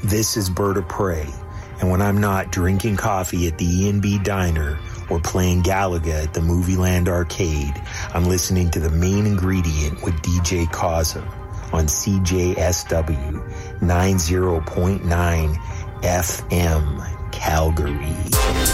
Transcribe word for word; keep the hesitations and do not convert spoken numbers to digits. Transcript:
This is Bird of Prey, and when I'm not drinking coffee at the E and B Diner or playing Galaga at the Movieland Arcade, I'm listening to The Main Ingredient with D J Cosm on C J S W ninety point nine F M Calgary.